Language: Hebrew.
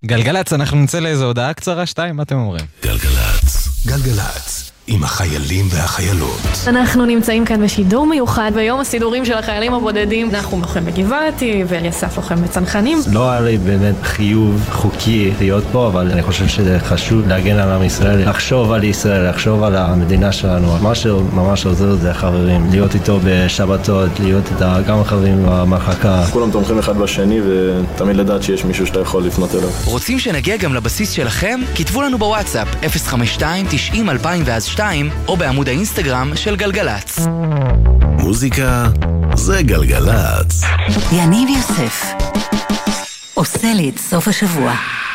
גלגלץ, אנחנו נצא לאיזו הודעה קצרה, 2, מה אתם אומרים? גלגלץ, גלגלץ, עם החיילים והחיילות. אנחנו נמצאים כאן בשידור מיוחד ביום הסידורים של החיילים הבודדים. אנחנו לוחם בגבעתי ואליסף לוחם בצנחנים. לא היה לי באמת חיוב חוקי להיות פה, אבל אני חושב שזה חשוב להגן על עם ישראל, לחשוב על ישראל, לחשוב על המדינה שלנו. מה שממש עוזר זה חברים, להיות איתו בשבתות, להיות גם חברים במחלקה. כולם תומכים אחד בשני ותמיד לדעת שיש מישהו שאתה יכול לפנות אליו. רוצים שנגיע גם לבסיס שלכם? כתבו לנו בוואטסאפ 052-90-2002 או בעמוד האינסטגרם של גלגלץ. מוזיקה זה גלגלץ. יניב יוסף עושה לי את סוף השבוע.